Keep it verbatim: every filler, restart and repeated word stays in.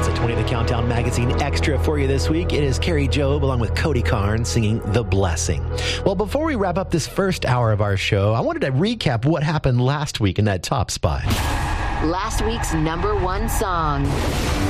It's a twenty The Countdown Magazine Extra for you this week. It is Carrie Job along with Cody Carnes singing The Blessing. Well, before we wrap up this first hour of our show, I wanted to recap what happened last week in that top spot. Last week's number one song.